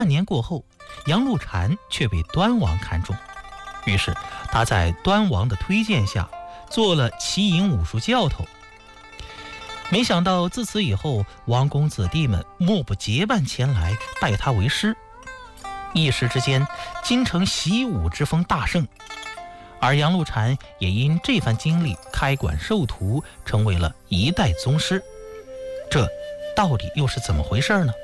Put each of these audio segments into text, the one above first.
半年过后，杨露禅却被端王看中，于是他在端王的推荐下做了齐营武术教头。没想到自此以后，王公子弟们莫不结伴前来拜他为师，一时之间京城习武之风大盛，而杨露禅也因这番经历开馆授徒，成为了一代宗师。这到底又是怎么回事呢？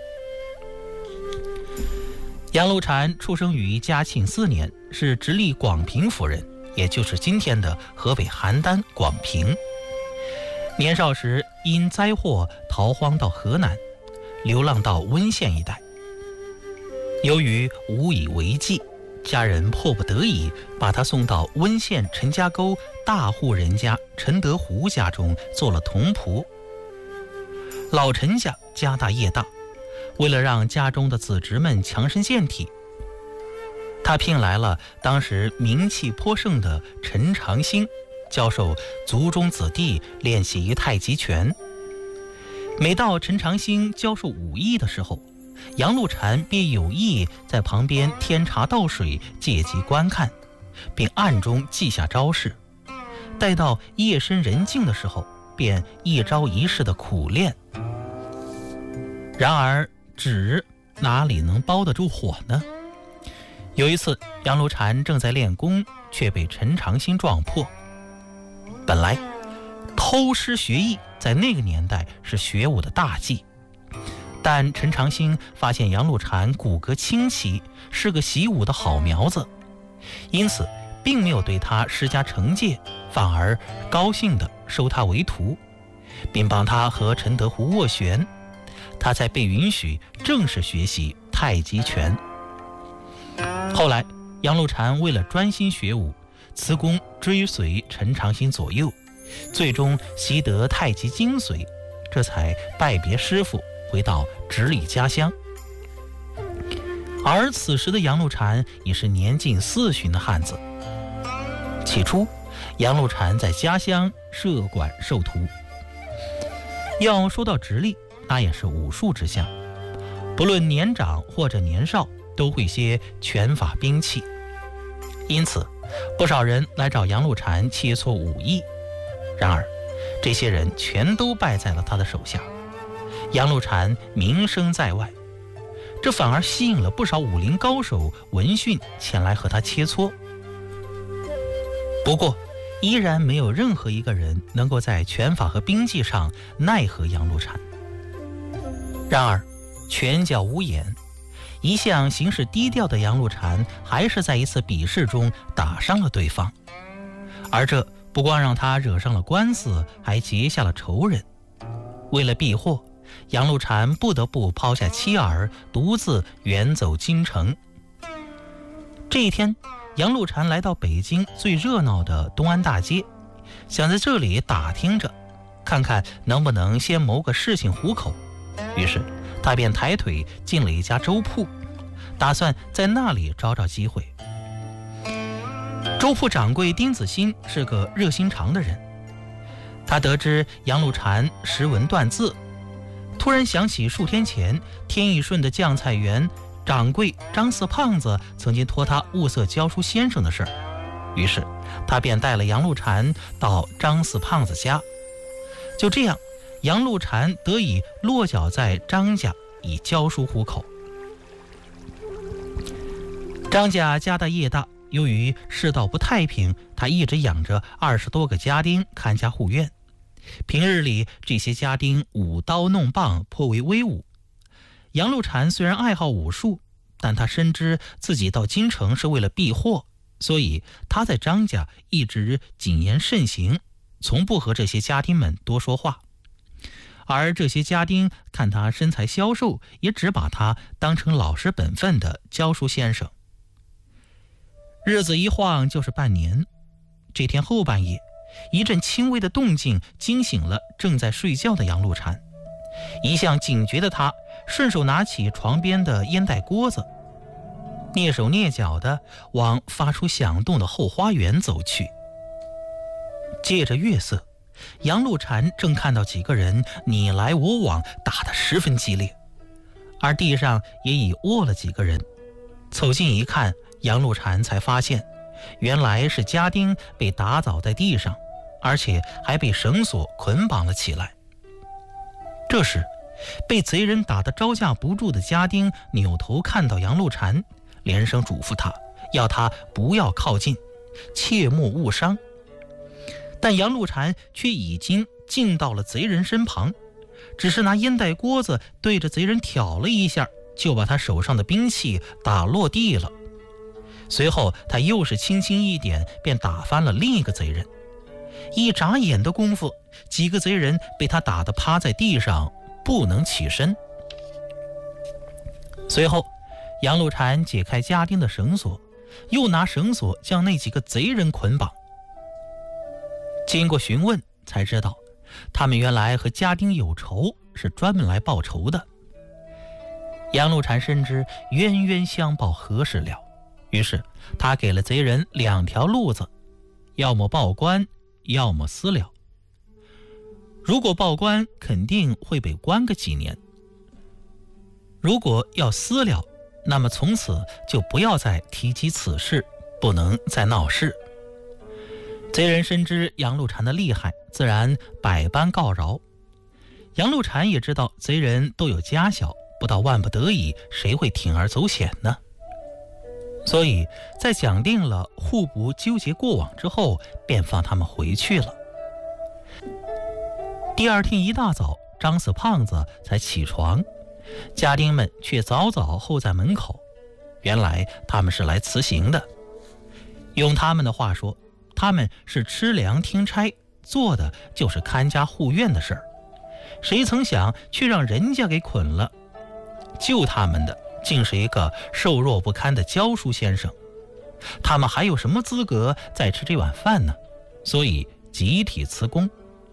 杨露禅出生于嘉庆4年，是直隶广平府人，也就是今天的河北邯郸广平。年少时因灾祸逃荒到河南，流浪到温县一带。由于无以为继，家人迫不得已把他送到温县陈家沟大户人家陈德湖家中做了童仆。老陈家家大业大，为了让家中的子侄们强身健体，他聘来了当时名气颇盛的陈长兴，教授族中子弟练习太极拳。每到陈长兴教授武艺的时候，杨露禅便有意在旁边添茶倒水，借机观看，并暗中记下招式。待到夜深人静的时候，便一招一式的苦练。然而纸哪里能包得住火呢？有一次，杨露禅正在练功，却被陈长兴撞破。本来偷师学艺在那个年代是学武的大忌，但陈长兴发现杨露禅骨骼清奇，是个习武的好苗子，因此并没有对他施加惩戒，反而高兴地收他为徒，并帮他和陈德湖斡旋，他才被允许正式学习太极拳。后来杨露禅为了专心学武，辞工追随陈长兴左右，最终习得太极精髓，这才拜别师傅，回到直隶家乡。而此时的杨露禅已是年近40的汉子。起初杨露禅在家乡设馆授徒。要说到直隶，那也是武术之乡，不论年长或者年少，都会些拳法兵器，因此不少人来找杨露禅切磋武艺。然而这些人全都败在了他的手下，杨露禅名声在外，这反而吸引了不少武林高手闻讯前来和他切磋。不过依然没有任何一个人能够在拳法和兵技上奈何杨露禅。然而拳脚无眼，一向行事低调的杨露禅还是在一次比试中打伤了对方，而这不光让他惹上了官司，还结下了仇人。为了避祸，杨露禅不得不抛下妻儿，独自远走京城。这一天，杨露禅来到北京最热闹的东安大街，想在这里打听着，看看能不能先谋个事情糊口。于是他便抬腿进了一家粥铺，打算在那里找找机会。粥铺掌柜丁子欣是个热心肠的人，他得知杨露禅识文断字，突然想起数天前天一顺的酱菜园掌柜张四胖子曾经托他物色教书先生的事儿，于是他便带了杨露禅到张四胖子家。就这样，杨露禅得以落脚在张家，以教书糊口。张家家大业大，由于世道不太平，他一直养着20多个家丁看家护院。平日里这些家丁舞刀弄棒，颇为威武。杨露禅虽然爱好武术，但他深知自己到京城是为了避祸，所以他在张家一直谨言慎行，从不和这些家丁们多说话。而这些家丁看他身材消瘦，也只把他当成老实本分的教书先生。日子一晃就是半年。这天后半夜，一阵轻微的动静惊醒了正在睡觉的杨露禅。一向警觉的他顺手拿起床边的烟袋锅子，蹑手蹑脚地往发出响动的后花园走去。借着月色，杨露禅正看到几个人你来我往，打得十分激烈， 而地上也已卧了几个人。凑近一看，杨露禅才发现，原来是家丁被打倒在地上，而且还被绳索捆绑了起来。这时，被贼人打得招架不住的家丁扭头看到杨露禅，连声嘱咐他，要他不要靠近，切莫误伤。但杨露禅却已经进到了贼人身旁，只是拿烟袋锅子对着贼人挑了一下，就把他手上的兵器打落地了。随后他又是轻轻一点，便打翻了另一个贼人。一眨眼的功夫，几个贼人被他打得趴在地上，不能起身。随后杨露禅解开家丁的绳索，又拿绳索将那几个贼人捆绑。经过询问才知道，他们原来和家丁有仇，是专门来报仇的。杨露禅深知冤冤相报何时了，于是他给了贼人2条路子，要么报官，要么私了。如果报官，肯定会被关个几年；如果要私了，那么从此就不要再提及此事，不能再闹事。贼人深知杨露禅的厉害，自然百般告饶。杨露禅也知道贼人都有家小，不到万不得已，谁会铤而走险呢？所以在讲定了互不纠结过往之后，便放他们回去了。第二天一大早，张四胖子才起床，家丁们却早早候在门口。原来他们是来辞行的，用他们的话说，他们是吃粮听差，做的就是看家护院的事儿。谁曾想却让人家给捆了，救他们的竟是一个瘦弱不堪的教书先生，他们还有什么资格再吃这碗饭呢？所以集体辞工。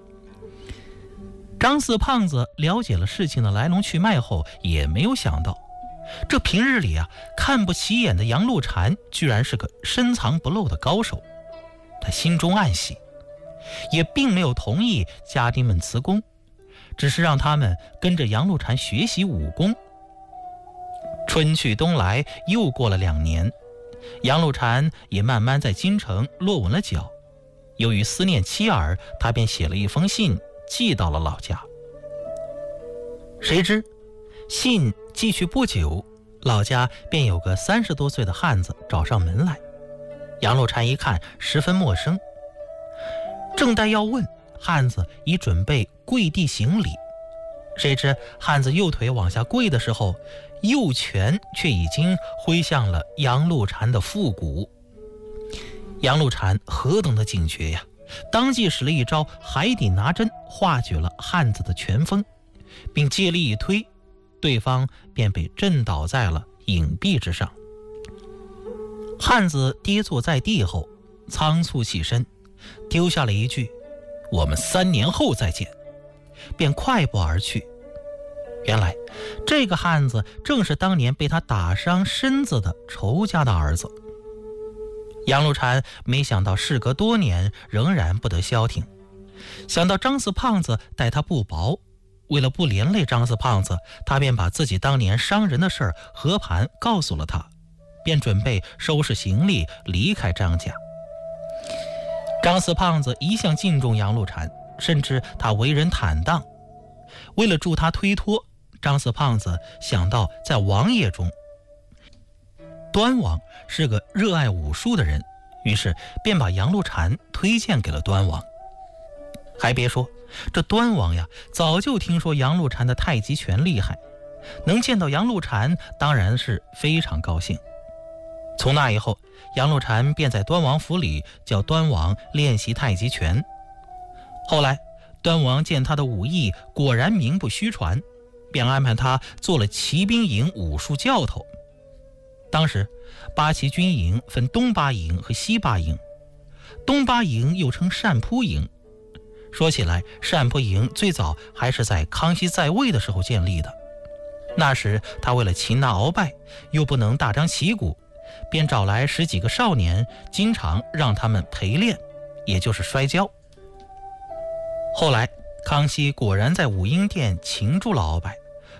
张四胖子了解了事情的来龙去脉后，也没有想到，这平日里看不起眼的杨露禅居然是个深藏不露的高手。他心中暗喜，也并没有同意家丁们辞工，只是让他们跟着杨露禅学习武功。春去冬来，又过了2年，杨露禅也慢慢在京城落稳了脚。由于思念妻儿，他便写了一封信寄到了老家。谁知信寄去不久，老家便有个30多岁的汉子找上门来。杨露禅一看十分陌生，正待要问，汉子已准备跪地行礼。谁知汉子右腿往下跪的时候，右拳却已经挥向了杨露禅的腹股。杨露禅何等的警觉呀，当即使了一招海底拿针，化解了汉子的拳风，并借力一推，对方便被震倒在了影壁之上。汉子跌坐在地后，仓促起身，丢下了一句我们3年后再见，便快步而去。原来这个汉子正是当年被他打伤身子的仇家的儿子。杨露禅没想到事隔多年仍然不得消停，想到张四胖子待他不薄，为了不连累张四胖子，他便把自己当年伤人的事儿和盘告诉了他，便准备收拾行李离开张家。张四胖子一向敬重杨露禅，甚至他为人坦荡。为了助他推脱，张四胖子想到在王爷中，端王是个热爱武术的人，于是便把杨露禅推荐给了端王。还别说，这端王呀，早就听说杨露禅的太极拳厉害，能见到杨露禅当然是非常高兴。从那以后，杨露禅便在端王府里教端王练习太极拳。后来端王见他的武艺果然名不虚传，便安排他做了骑兵营武术教头。当时八旗军营分东八营和西八营，东八营又称单扑营。说起来，单扑营最早还是在康熙在位的时候建立的。那时他为了擒拿鳌拜，又不能大张旗鼓，便找来10几个少年，经常让他们陪练，也就是摔跤。后来康熙果然在武英殿擒住了鳌拜，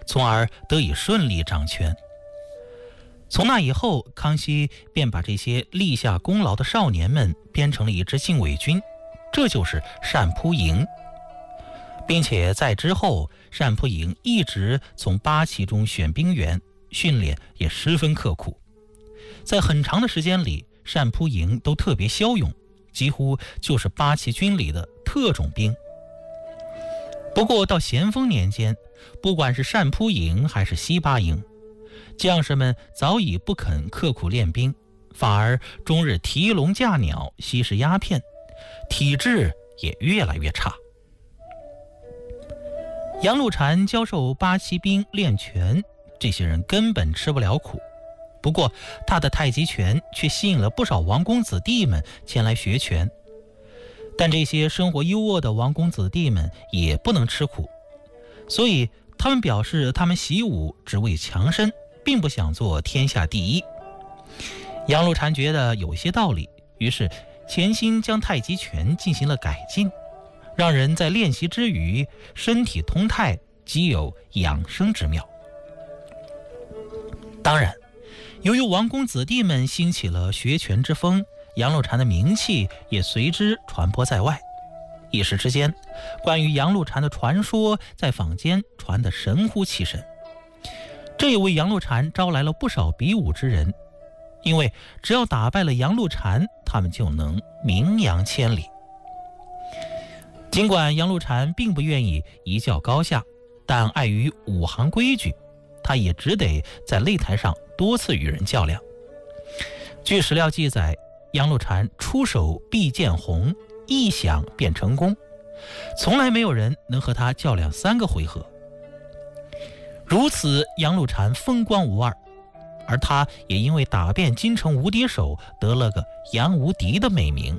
从而得以顺利掌权。从那以后，康熙便把这些立下功劳的少年们编成了一支禁卫军，这就是善扑营。并且在之后，善扑营一直从八旗中选兵员，训练也十分刻苦。在很长的时间里，善扑营都特别骁勇，几乎就是八旗军里的特种兵。不过到咸丰年间，不管是善扑营还是西八营，将士们早已不肯刻苦练兵，反而终日提笼架鸟，吸食鸦片，体质也越来越差。杨露禅教授八旗兵练拳，这些人根本吃不了苦。不过他的太极拳却吸引了不少王公子弟们前来学拳。但这些生活优渥的王公子弟们也不能吃苦，所以他们表示他们习武只为强身，并不想做天下第一。杨露禅觉得有些道理，于是潜心将太极拳进行了改进，让人在练习之余身体通泰，极有养生之妙。当然，由于王公子弟们兴起了学拳之风，杨露禅的名气也随之传播在外。一时之间，关于杨露禅的传说在坊间传得神乎其神。这也为杨露禅招来了不少比武之人，因为只要打败了杨露禅，他们就能名扬千里。尽管杨露禅并不愿意一较高下，但碍于武行规矩，他也只得在擂台上多次与人较量。据史料记载，杨露禅出手必见红，一响便成功，从来没有人能和他较量3个回合。如此，杨露禅风光无二，而他也因为打遍京城无敌手，得了个杨无敌的美名。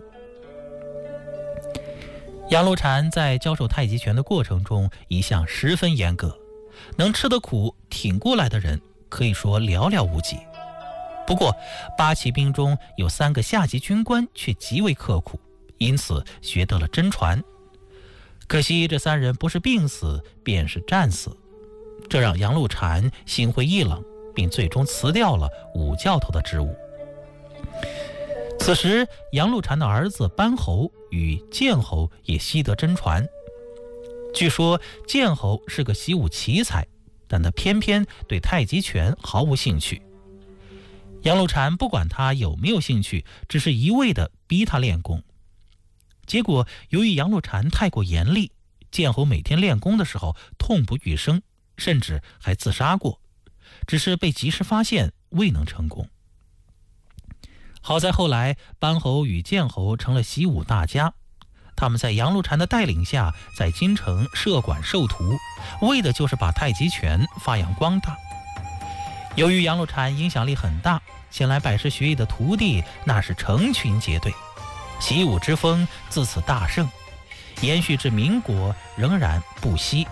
杨露禅在教授太极拳的过程中一向十分严格，能吃得苦挺过来的人可以说寥寥无几。不过八旗兵中有3个下级军官却极为刻苦，因此学得了真传。可惜这3人不是病死便是战死，这让杨露禅心灰意冷，并最终辞掉了武教头的职务。此时杨露禅的儿子班侯与建侯也习得真传。据说建侯是个习武奇才，但他偏偏对太极拳毫无兴趣。杨露禅不管他有没有兴趣，只是一味地逼他练功。结果由于杨露禅太过严厉，建侯每天练功的时候痛不欲生，甚至还自杀过，只是被及时发现，未能成功。好在后来班侯与建侯成了习武大家，他们在杨露禅的带领下，在京城设馆授徒，为的就是把太极拳发扬光大。由于杨露禅影响力很大，前来拜师学艺的徒弟那是成群结队，习武之风自此大盛，延续至民国仍然不息。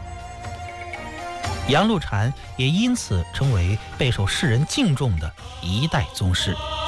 杨露禅也因此成为备受世人敬重的一代宗师。